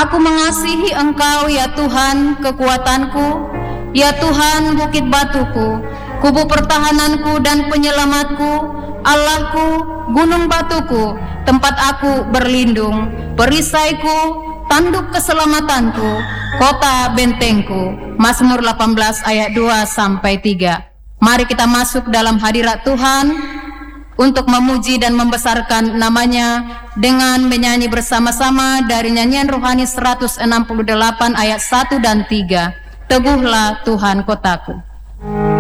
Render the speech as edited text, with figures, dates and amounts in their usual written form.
Aku mengasihi Engkau ya Tuhan kekuatanku, ya Tuhan bukit batuku, kubu pertahananku dan penyelamatku, Allahku, gunung batuku, tempat aku berlindung, perisaiku, tanduk keselamatanku, kota bentengku. Mazmur 18 ayat 2-3. Mari kita masuk dalam hadirat Tuhan untuk memuji dan membesarkan namanya dengan menyanyi bersama-sama dari nyanyian rohani 168 ayat 1 dan 3. Teguhlah Tuhan kotaku.